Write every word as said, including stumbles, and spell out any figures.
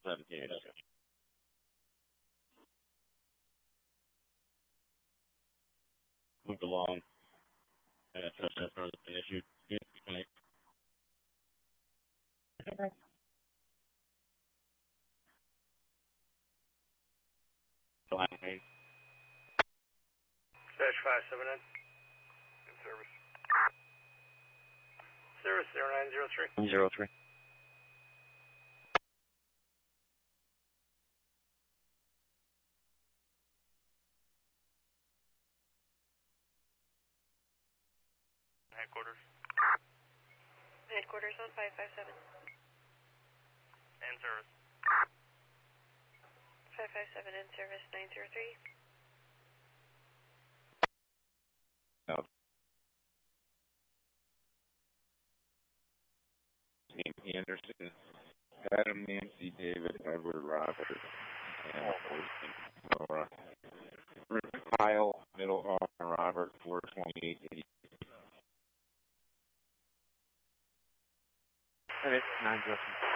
seventeen. Moved along. And that's just as far as an issue. Connect. Line eight. Dash five seven nine. In service. Service zero nine zero three. Zero three. Headquarters. Headquarters on five five seven. In service. five five seven in service nine zero three. No. Name Anderson, Adam, Nancy, David, Edward, Robert, and Laura. Kyle, Middlehoff, and Robert, four twenty-eight eighty. Okay, nine zero three.